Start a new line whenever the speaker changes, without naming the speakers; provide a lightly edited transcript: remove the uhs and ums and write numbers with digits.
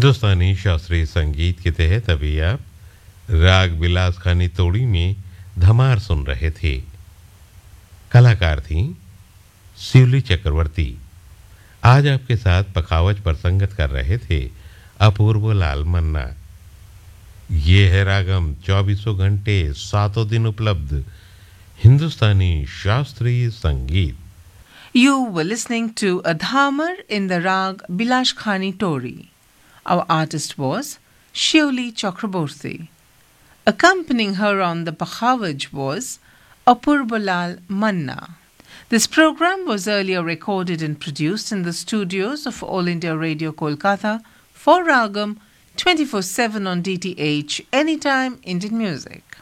हिंदुस्तानी शास्त्रीय संगीत के तहत अभी आप राग बिलास खानी तोड़ी में धमार सुन रहे थे। कलाकार थी शिवली चक्रवर्ती। आज आपके साथ पखावज पर संगत कर रहे थे अपूर्व लाल मन्ना। ये है रागम 24 घंटे 7 दिन उपलब्ध हिंदुस्तानी शास्त्रीय संगीत।
You were listening to a dhamar in the rag Bilash Khani Tori. Our artist was Shivli Chakraborty. Accompanying her on the Pakhavaj was Apurbalal Manna. This program was earlier recorded and produced in the studios of All India Radio Kolkata for Ragam 24/7 on DTH Anytime Indian Music.